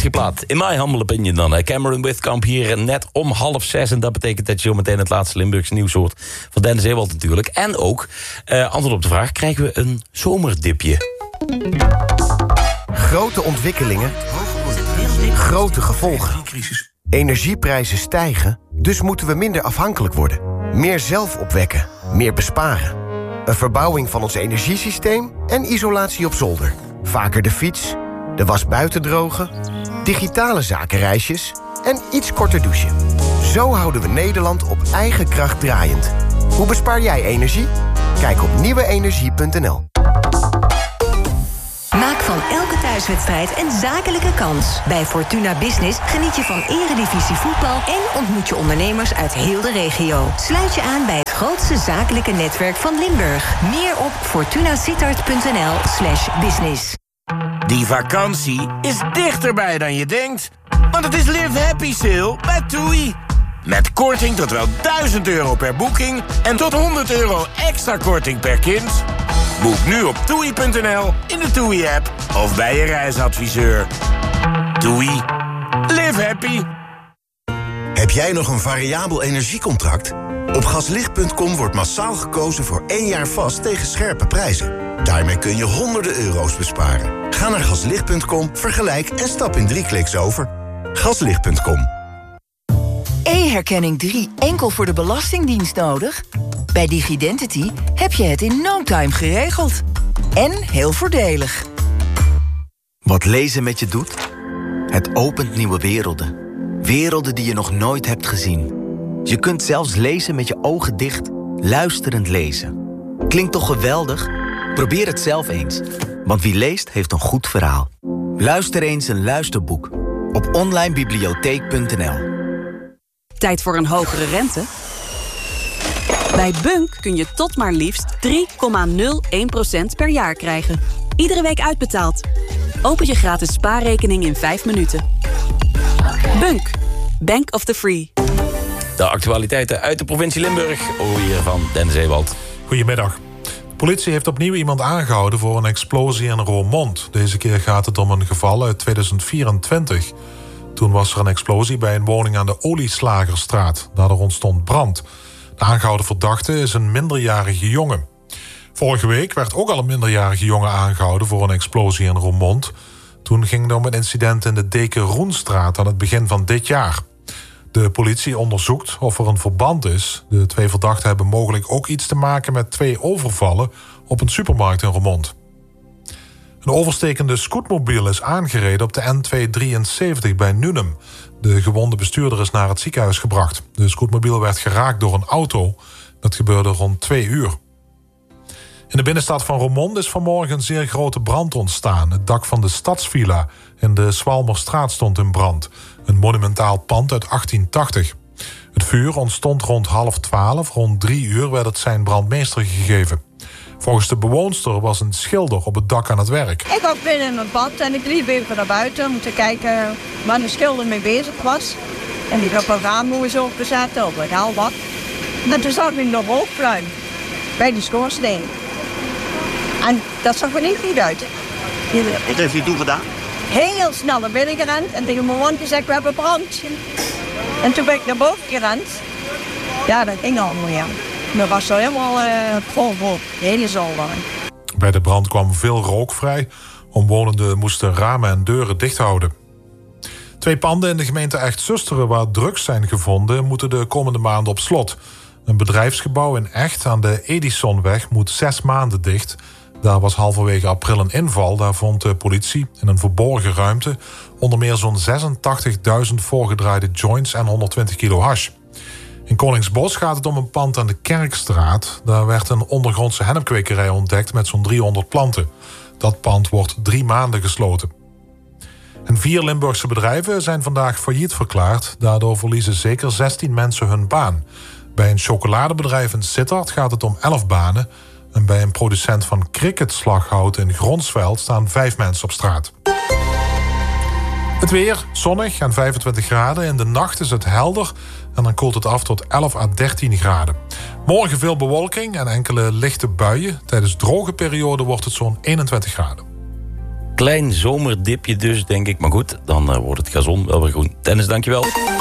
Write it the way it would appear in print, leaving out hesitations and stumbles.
prachtige plaat. In my humble opinion dan. Cameron Withkamp hier net om 5:30. En dat betekent dat je zo meteen het laatste Limburgse nieuws hoort. Van Dennis Ewald natuurlijk. En ook, antwoord op de vraag, krijgen we een zomerdipje. Grote ontwikkelingen. Grote gevolgen. Energieprijzen stijgen, dus moeten we minder afhankelijk worden. Meer zelf opwekken, meer besparen. Een verbouwing van ons energiesysteem en isolatie op zolder. Vaker de fiets, de was buiten drogen, digitale zakenreisjes en iets korter douchen. Zo houden we Nederland op eigen kracht draaiend. Hoe bespaar jij energie? Kijk op nieuweenergie.nl. Maak van elke thuiswedstrijd een zakelijke kans. Bij Fortuna Business geniet je van eredivisie voetbal en ontmoet je ondernemers uit heel de regio. Sluit je aan bij het grootste zakelijke netwerk van Limburg. Meer op fortunasittard.nl/business. Die vakantie is dichterbij dan je denkt. Want het is Live Happy Sale bij TUI. Met korting tot wel €1000 per boeking en tot €100 extra korting per kind. Boek nu op TUI.nl, in de TUI-app of bij je reisadviseur. TUI. Live happy. Heb jij nog een variabel energiecontract? Op gaslicht.com wordt massaal gekozen voor 1 jaar vast tegen scherpe prijzen. Daarmee kun je honderden euro's besparen. Ga naar gaslicht.com, vergelijk en stap in 3 kliks over. Gaslicht.com. E-herkenning 3 enkel voor de Belastingdienst nodig? Bij Digidentity heb je het in no time geregeld. En heel voordelig. Wat lezen met je doet? Het opent nieuwe werelden. Werelden die je nog nooit hebt gezien. Je kunt zelfs lezen met je ogen dicht, luisterend lezen. Klinkt toch geweldig? Probeer het zelf eens. Want wie leest, heeft een goed verhaal. Luister eens een luisterboek. Op onlinebibliotheek.nl. Tijd voor een hogere rente? Bij Bunk kun je tot maar liefst 3,01% per jaar krijgen. Iedere week uitbetaald. Open je gratis spaarrekening in 5 minuten. Bunk. Bank of the Free. De actualiteiten uit de provincie Limburg. Hier van Dennis Ewald. Goedemiddag. De politie heeft opnieuw iemand aangehouden voor een explosie in Roermond. Deze keer gaat het om een geval uit 2024. Toen was er een explosie bij een woning aan de Olieslagerstraat. Daardoor ontstond brand. De aangehouden verdachte is een minderjarige jongen. Vorige week werd ook al een minderjarige jongen aangehouden voor een explosie in Roermond. Toen ging het om een incident in de Deke-Roenstraat aan het begin van dit jaar. De politie onderzoekt of er een verband is. De 2 verdachten hebben mogelijk ook iets te maken met 2 overvallen op een supermarkt in Roermond. Een overstekende scootmobiel is aangereden op de N273 bij Nunum. De gewonde bestuurder is naar het ziekenhuis gebracht. De scootmobiel werd geraakt door een auto. Dat gebeurde rond 2 uur. In de binnenstad van Roermond is vanmorgen een zeer grote brand ontstaan. Het dak van de Stadsvilla in de Swalmerstraat stond in brand. Een monumentaal pand uit 1880. Het vuur ontstond rond 11:30. Rond 3 uur werd het zijn brandmeester gegeven. Volgens de bewoonster was een schilder op het dak aan het werk. Ik was binnen in mijn bad en ik liep even naar buiten om te kijken waar de schilder mee bezig was. En ik heb een raamhoes opgezet of ik haal wat. En toen zag ik nog rookpluim bij die schoorsteen. En dat zag er niet uit. Wat heeft u toen gedaan? Heel snel naar binnen gerend en tegen mijn man gezegd, we hebben brand. En toen ben ik naar boven gerend. Ja, dat ging allemaal, ja. Dat was zo helemaal vol, de hele zolder. Bij de brand kwam veel rook vrij. Omwonenden moesten ramen en deuren dicht houden. 2 panden in de gemeente Echt-Susteren waar drugs zijn gevonden moeten de komende maanden op slot. Een bedrijfsgebouw in Echt aan de Edisonweg moet 6 maanden dicht. Daar was halverwege april een inval. Daar vond de politie in een verborgen ruimte onder meer zo'n 86.000 voorgedraaide joints en 120 kilo hash. In Koningsbos gaat het om een pand aan de Kerkstraat. Daar werd een ondergrondse hennepkwekerij ontdekt met zo'n 300 planten. Dat pand wordt 3 maanden gesloten. En 4 Limburgse bedrijven zijn vandaag failliet verklaard. Daardoor verliezen zeker 16 mensen hun baan. Bij een chocoladebedrijf in Sittard gaat het om 11 banen. En bij een producent van cricketslaghout in Gronsveld staan 5 mensen op straat. Het weer, zonnig en 25 graden. In de nacht is het helder en dan koelt het af tot 11 à 13 graden. Morgen veel bewolking en enkele lichte buien. Tijdens droge perioden wordt het zo'n 21 graden. Klein zomerdipje dus, denk ik. Maar goed, dan wordt het gazon wel weer groen. Dennis, dankjewel.